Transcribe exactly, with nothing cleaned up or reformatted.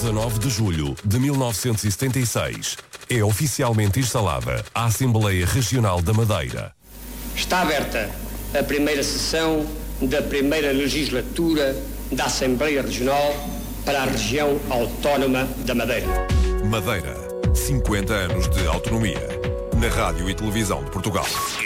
dezanove de julho de mil novecentos e setenta e seis, é oficialmente instalada a Assembleia Regional da Madeira. Está aberta a primeira sessão da primeira legislatura da Assembleia Regional para a região autónoma da Madeira. Madeira, cinquenta anos de autonomia. Na Rádio e Televisão de Portugal.